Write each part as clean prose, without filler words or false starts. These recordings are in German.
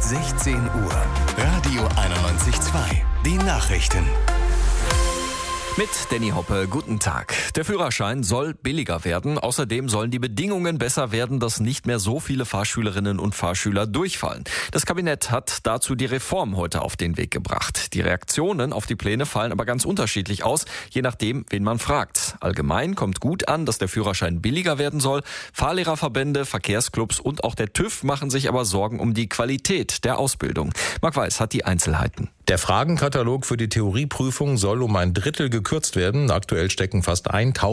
16 Uhr. Radio 91.2. Die Nachrichten. Mit Danny Hoppe, guten Tag. Der Führerschein soll billiger werden. Außerdem sollen die Bedingungen besser werden, dass nicht mehr so viele Fahrschülerinnen und Fahrschüler durchfallen. Das Kabinett hat dazu die Reform heute auf den Weg gebracht. Die Reaktionen auf die Pläne fallen aber ganz unterschiedlich aus, je nachdem, wen man fragt. Allgemein kommt gut an, dass der Führerschein billiger werden soll. Fahrlehrerverbände, Verkehrsclubs und auch der TÜV machen sich aber Sorgen um die Qualität der Ausbildung. Marc Weiß hat die Einzelheiten. Der Fragenkatalog für die Theorieprüfung soll um ein Drittel gekürzt werden. Aktuell stecken fast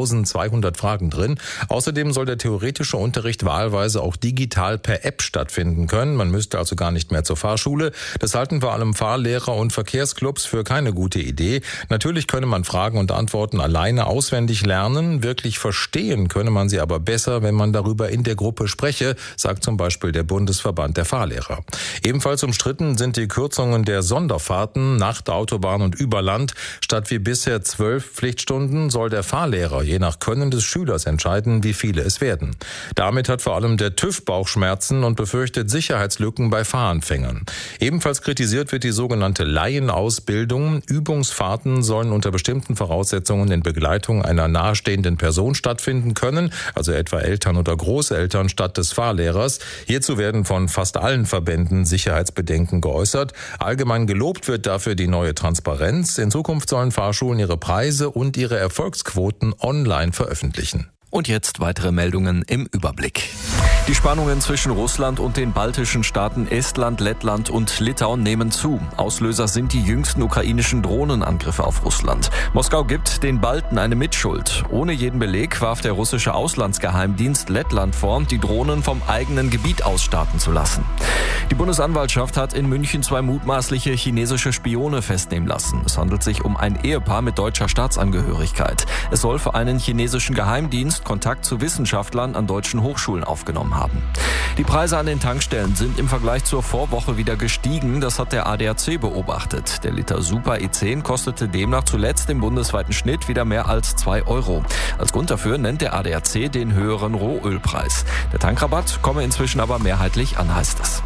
1200 Fragen drin. Außerdem soll der theoretische Unterricht wahlweise auch digital per App stattfinden können. Man müsste also gar nicht mehr zur Fahrschule. Das halten vor allem Fahrlehrer und Verkehrsclubs für keine gute Idee. Natürlich könne man Fragen und Antworten alleine auswendig lernen. Wirklich verstehen könne man sie aber besser, wenn man darüber in der Gruppe spreche, sagt zum Beispiel der Bundesverband der Fahrlehrer. Ebenfalls umstritten sind die Kürzungen der Sonderfahrten nach der Autobahn und über Land. Statt wie bisher 12 Pflichtstunden soll der Fahrlehrer je nach Können des Schülers entscheiden, wie viele es werden. Damit hat vor allem der TÜV Bauchschmerzen und befürchtet Sicherheitslücken bei Fahranfängern. Ebenfalls kritisiert wird die sogenannte Laienausbildung. Übungsfahrten sollen unter bestimmten Voraussetzungen in Begleitung einer nahestehenden Person stattfinden können, also etwa Eltern oder Großeltern statt des Fahrlehrers. Hierzu werden von fast allen Verbänden Sicherheitsbedenken geäußert. Allgemein gelobt wird dafür die neue Transparenz. In Zukunft sollen Fahrschulen ihre Preise und ihre Erfolgsquoten online veröffentlichen. Und jetzt weitere Meldungen im Überblick. Die Spannungen zwischen Russland und den baltischen Staaten Estland, Lettland und Litauen nehmen zu. Auslöser sind die jüngsten ukrainischen Drohnenangriffe auf Russland. Moskau gibt den Balten eine Mitschuld. Ohne jeden Beleg warf der russische Auslandsgeheimdienst Lettland vor, die Drohnen vom eigenen Gebiet aus starten zu lassen. Die Bundesanwaltschaft hat in München 2 mutmaßliche chinesische Spione festnehmen lassen. Es handelt sich um ein Ehepaar mit deutscher Staatsangehörigkeit. Es soll für einen chinesischen Geheimdienst Kontakt zu Wissenschaftlern an deutschen Hochschulen aufgenommen haben. Die Preise an den Tankstellen sind im Vergleich zur Vorwoche wieder gestiegen. Das hat der ADAC beobachtet. Der Liter Super E10 kostete demnach zuletzt im bundesweiten Schnitt wieder mehr als 2 €. Als Grund dafür nennt der ADAC den höheren Rohölpreis. Der Tankrabatt komme inzwischen aber mehrheitlich an, heißt es.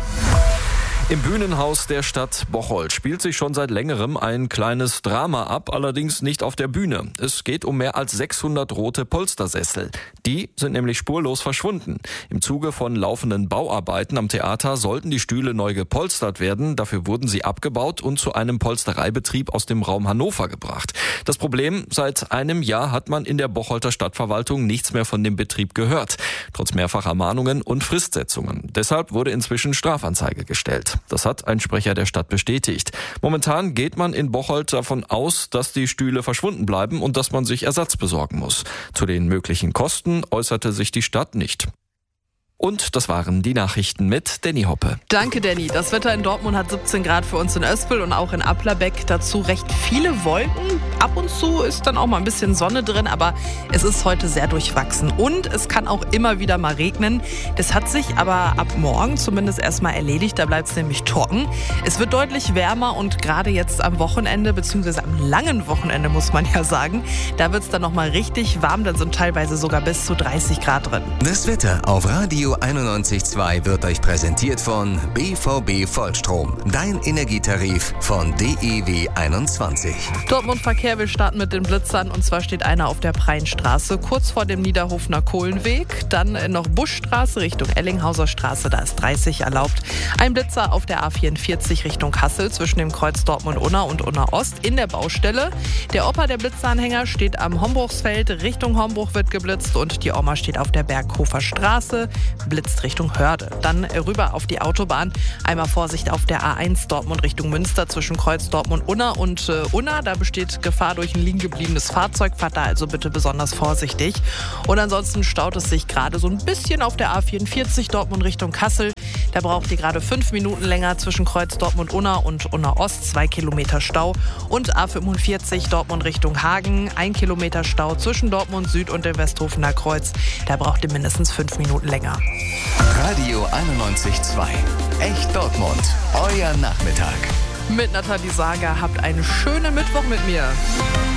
Im Bühnenhaus der Stadt Bocholt spielt sich schon seit längerem ein kleines Drama ab, allerdings nicht auf der Bühne. Es geht um mehr als 600 rote Polstersessel. Die sind nämlich spurlos verschwunden. Im Zuge von laufenden Bauarbeiten am Theater sollten die Stühle neu gepolstert werden. Dafür wurden sie abgebaut und zu einem Polstereibetrieb aus dem Raum Hannover gebracht. Das Problem: Seit einem Jahr hat man in der Bocholter Stadtverwaltung nichts mehr von dem Betrieb gehört. Trotz mehrfacher Mahnungen und Fristsetzungen. Deshalb wurde inzwischen Strafanzeige gestellt. Das hat ein Sprecher der Stadt bestätigt. Momentan geht man in Bocholt davon aus, dass die Stühle verschwunden bleiben und dass man sich Ersatz besorgen muss. Zu den möglichen Kosten äußerte sich die Stadt nicht. Und das waren die Nachrichten mit Danny Hoppe. Danke, Danny. Das Wetter in Dortmund hat 17 Grad für uns in Öspel und auch in Applerbeck. Dazu recht viele Wolken. Ab und zu ist dann auch mal ein bisschen Sonne drin, aber es ist heute sehr durchwachsen. Und es kann auch immer wieder mal regnen. Das hat sich aber ab morgen zumindest erstmal erledigt. Da bleibt es nämlich trocken. Es wird deutlich wärmer und gerade jetzt am Wochenende, beziehungsweise am langen Wochenende, muss man ja sagen, da wird es dann nochmal richtig warm. Dann sind teilweise sogar bis zu 30 Grad drin. Das Wetter auf Radio 91.2 wird euch präsentiert von BVB Vollstrom. Dein Energietarif von DEW 21. Dortmund Verkehr, wir starten mit den Blitzern. Und zwar steht einer auf der Preienstraße, kurz vor dem Niederhofener Kohlenweg. Dann noch Buschstraße Richtung Ellinghauser Straße, da ist 30 erlaubt. Ein Blitzer auf der A44 Richtung Kassel zwischen dem Kreuz Dortmund-Unna und Unna-Ost in der Baustelle. Der Opa der Blitzeranhänger steht am Hombruchsfeld. Richtung Hombruch wird geblitzt und die Oma steht auf der Berghofer Straße. Blitzt Richtung Hörde. Dann rüber auf die Autobahn. Einmal Vorsicht auf der A1 Dortmund Richtung Münster zwischen Kreuz Dortmund-Unna und Unna. Da besteht Gefahr durch ein liegen gebliebenes Fahrzeug. Fahrt da also bitte besonders vorsichtig. Und ansonsten staut es sich gerade so ein bisschen auf der A44 Dortmund Richtung Kassel. Da braucht ihr gerade 5 Minuten länger zwischen Kreuz Dortmund-Unna und Unna-Ost. 2 Kilometer Stau. Und A45 Dortmund Richtung Hagen. 1 Kilometer Stau zwischen Dortmund Süd und dem Westhofener Kreuz. Da braucht ihr mindestens 5 Minuten länger. Radio 91.2. Echt Dortmund. Euer Nachmittag. Mit Nathalie Sager. Habt einen schönen Mittwoch mit mir.